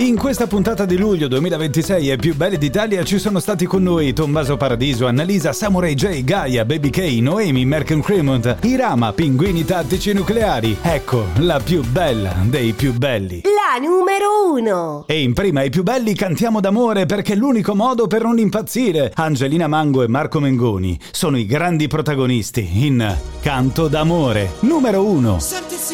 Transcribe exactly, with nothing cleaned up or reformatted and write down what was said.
In questa puntata di luglio duemilaventisei e più belli d'Italia ci sono stati con noi Tommaso Paradiso, Annalisa, Samurai J, Gaia, Baby K, Noemi, Merken Cremont, Irama, Pinguini Tattici Nucleari. Ecco, la più bella dei più belli. La numero uno. E in prima ai più belli cantiamo d'amore perché è l'unico modo per non impazzire. Angelina Mango e Marco Mengoni sono i grandi protagonisti in Canto d'amore. Numero uno.